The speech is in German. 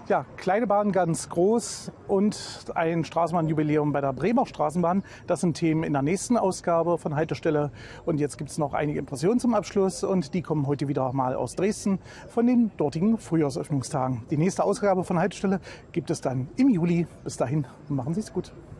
Ja, kleine Bahn ganz groß und ein Straßenbahnjubiläum bei der Bremer Straßenbahn. Das sind Themen in der nächsten Ausgabe von Haltestelle. Und jetzt gibt es noch einige Impressionen zum Abschluss und die kommen heute wieder mal aus Dresden von den dortigen Frühjahrsöffnungstagen. Die nächste Ausgabe von Haltestelle gibt es dann im Juli. Bis dahin, machen Sie es gut.